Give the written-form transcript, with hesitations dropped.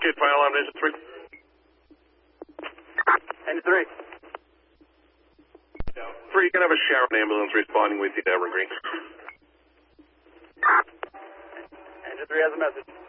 Initiate fire alarm, engine 3. Engine 3. 3, you can have a Sharon ambulance responding with you to Evergreen. Engine 3 has a message.